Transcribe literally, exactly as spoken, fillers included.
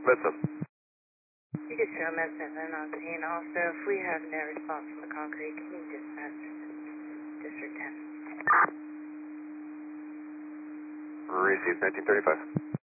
Medicine. You get show medicine and on scene. Also, if we have no response from the concrete, can you dispatch District ten? Received nineteen thirty-five.